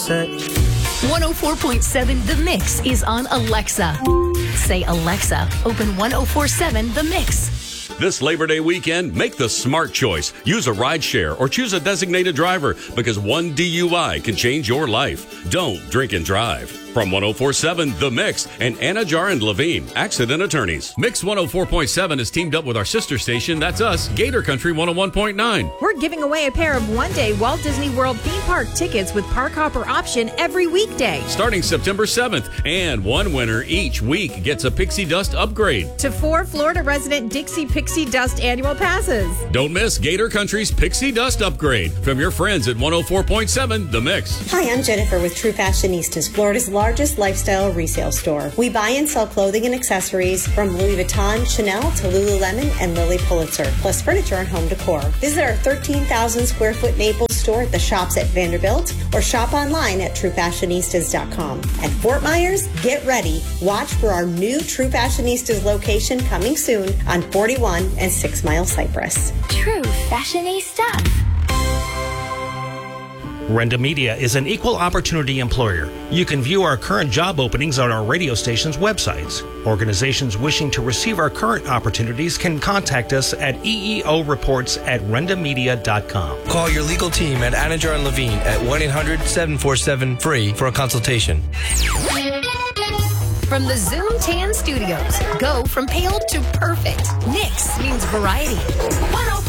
104.7 The Mix is on Alexa. Say, Alexa, open 104.7 The Mix. This Labor Day weekend, make the smart choice. Use a rideshare or choose a designated driver because one DUI can change your life. Don't drink and drive. From 104.7 The Mix and Anajar and Levine, accident attorneys. Mix 104.7 is teamed up with our sister station, that's us, Gator Country 101.9. We're giving away a pair of one-day Walt Disney World theme park tickets with park hopper option every weekday. Starting September 7th, and one winner each week gets a Pixie Dust upgrade To 4 Florida resident Dixie Pixie Dust annual passes. Don't miss Gator Country's Pixie Dust upgrade from your friends at 104.7 The Mix. Hi, I'm Jennifer with True Fashionistas, Florida's largest lifestyle resale store. We buy and sell clothing and accessories from Louis Vuitton, Chanel to Lululemon and Lilly Pulitzer, plus furniture and home decor. Visit our 13,000 square foot Naples store at the Shops at Vanderbilt or shop online at truefashionistas.com. At Fort Myers, get ready. Watch for our new True Fashionistas location coming soon on 41 and 6 Mile Cypress. True Fashionista. Renda Media is an equal opportunity employer. You can view our current job openings on our radio station's websites. Organizations wishing to receive our current opportunities can contact us at eeoreports@rendamedia.com. Call your legal team at Anajar and Levine at 1-800-747-FREE for a consultation. From the Zoom Tan Studios, go from pale to perfect. Nix means variety. 104.